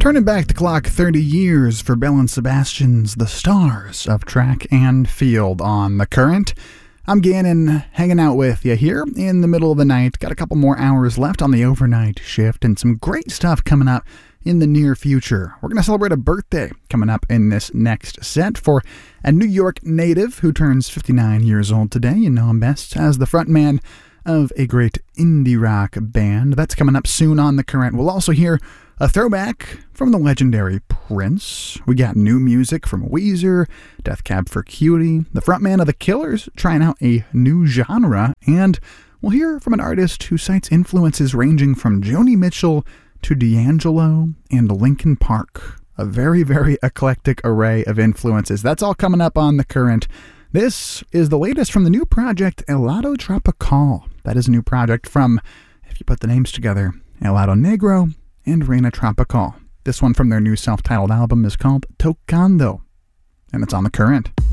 Turning back the clock 30 years for Belle and Sebastian's The Stars of Track and Field on The Current. I'm Gannon, hanging out with you here in the middle of the night. Got a couple more hours left on the overnight shift and some great stuff coming up in the near future. We're going to celebrate a birthday coming up in this next set for a New York native who turns 59 years old today. You know him best as the frontman of a great indie rock band. That's coming up soon on The Current. We'll also hear a throwback from the legendary Prince. We got new music from Weezer, Death Cab for Cutie, the frontman of The Killers trying out a new genre, and we'll hear from an artist who cites influences ranging from Joni Mitchell to D'Angelo and Linkin Park. A very, very eclectic array of influences. That's all coming up on The Current. This is the latest from the new project Helado Tropical. That is a new project from, if you put the names together, Helado Negro and Reina Tropical. This one from their new self-titled album is called Tocando, and it's on The Current.